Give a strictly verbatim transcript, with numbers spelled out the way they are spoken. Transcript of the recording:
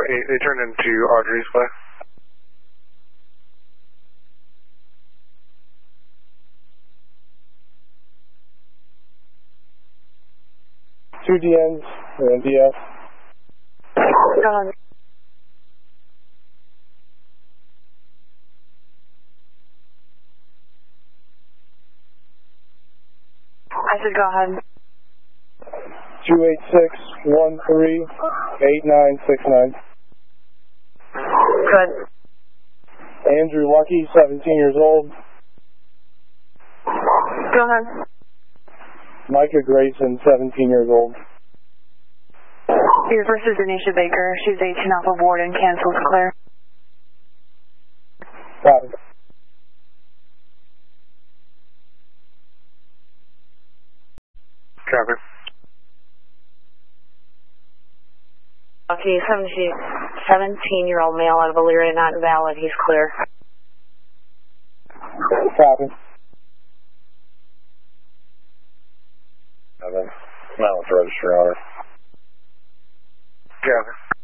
eight. They turned into Audrey's play. Two D Ns and D F. Go ahead. I said go ahead. Two eight six one three eight nine six nine. Good. Andrew Lucky, seventeen years old. Go ahead. Micah Grayson, seventeen years old. Your first is Denisha Baker. She's eighteen off of board and cancels clear. Got it. Traffic. Okay, seventeen-year-old male out of Elyria, not valid. He's clear. Copy. Seven. Now let's register on her. Traffic.